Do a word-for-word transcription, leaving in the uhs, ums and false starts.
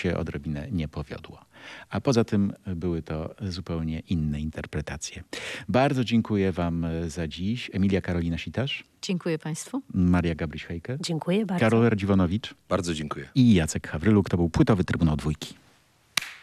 się odrobinę nie powiodło. A poza tym były to zupełnie inne interpretacje. Bardzo dziękuję wam za dziś. Emilia Karolina Sitarz. Dziękuję państwu. Maria Gabryś-Hejke. Dziękuję bardzo. Karol Radziwonowicz. Bardzo dziękuję. I Jacek Hawryluk. To był Płytowy Trybunał Dwójki.